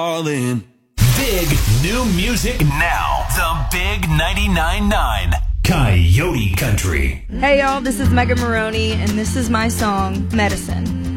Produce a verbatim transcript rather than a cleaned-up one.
All in. Big new music now. The Big ninety-nine point nine Coyote Country. Hey y'all, this is Megan Maroney, and this is my song, Medicine.